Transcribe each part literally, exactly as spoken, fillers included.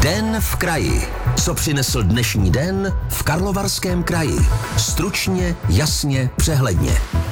Den v kraji. Co přinesl dnešní den v Karlovarském kraji? Stručně, jasně, přehledně.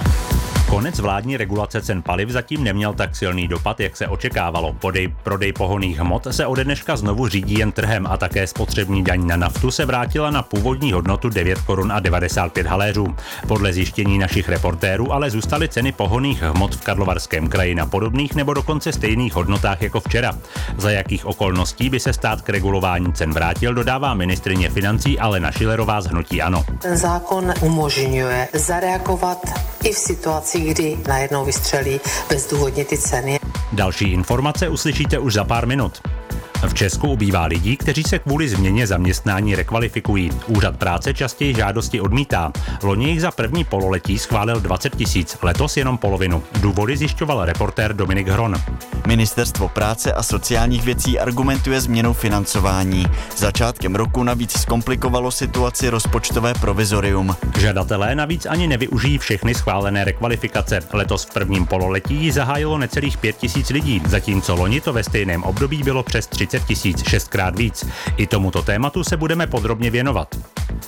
Konec vládní regulace cen paliv zatím neměl tak silný dopad, jak se očekávalo. Podej, prodej pohonných hmot se ode dneška znovu řídí jen trhem a také spotřební daň na naftu se vrátila na původní hodnotu devět korun a devadesát pět haléřů. Podle zjištění našich reportérů ale zůstaly ceny pohonných hmot v Karlovarském kraji na podobných nebo dokonce stejných hodnotách jako včera. Za jakých okolností by se stát k regulování cen vrátil, dodává ministryně financí Alena Schillerová z hnutí ANO. Ten zákon umožňuje zareagovat i v situaci, kdy najednou vystřelí bezdůvodně ty ceny. Další informace uslyšíte už za pár minut. V Česku ubývá lidí, kteří se kvůli změně zaměstnání rekvalifikují. Úřad práce častěji žádosti odmítá. Loni jich za první pololetí schválil dvacet tisíc, letos jenom polovinu. Důvody zjišťoval reportér Dominik Hron. Ministerstvo práce a sociálních věcí argumentuje změnou financování. Začátkem roku navíc zkomplikovalo situaci rozpočtové provizorium. Žadatelé navíc ani nevyužijí všechny schválené rekvalifikace. Letos v prvním pololetí ji zahájilo necelých pět tisíc lidí, zatímco loni to ve stejném období bylo přes třicet tisíc, šestkrát víc. I tomuto tématu se budeme podrobně věnovat.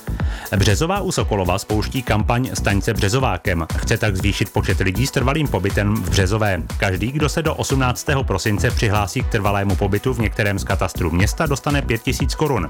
Březová u Sokolova spouští kampaň Staň se Březovákem. Chce tak zvýšit počet lidí s trvalým pobytem v Březové. Každý, kdo se do osmnáctého prosince přihlásí k trvalému pobytu v některém z katastrů města, dostane pět tisíc korun.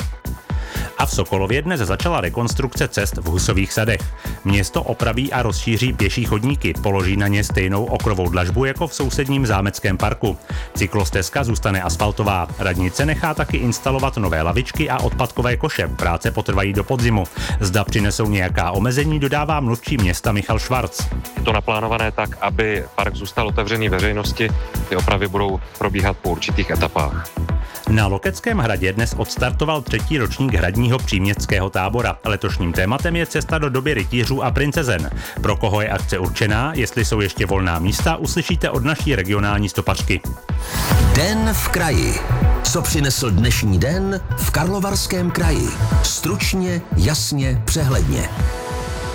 A v Sokolově dnes začala rekonstrukce cest v Husových sadech. Město opraví a rozšíří pěší chodníky, položí na ně stejnou okrovou dlažbu jako v sousedním zámeckém parku. Cyklostezka zůstane asfaltová. Radnice nechá taky instalovat nové lavičky a odpadkové koše. Práce potrvají do podzimu. Zda přinesou nějaká omezení, dodává mluvčí města Michal Švarc. Je to naplánované tak, aby park zůstal otevřený veřejnosti. Ty opravy budou probíhat po určitých etapách. Na Lokeckém hradě dnes odstartoval třetí ročník hradního příměstského tábora. Letošním tématem je cesta do doby rytířů a princezen. Pro koho je akce určená, jestli jsou ještě volná místa, uslyšíte od naší regionální stopařky. Den v kraji. Co přinesl dnešní den v Karlovarském kraji? Stručně, jasně, přehledně.